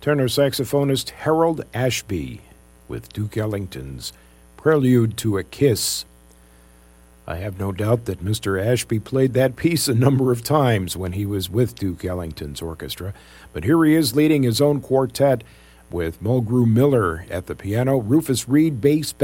tenor saxophonist Harold Ashby with Duke Ellington's Prelude to a Kiss. I have no doubt that Mr. Ashby played that piece a number of times when he was with Duke Ellington's orchestra, but here he is leading his own quartet with Mulgrew Miller at the piano, Rufus Reid bass,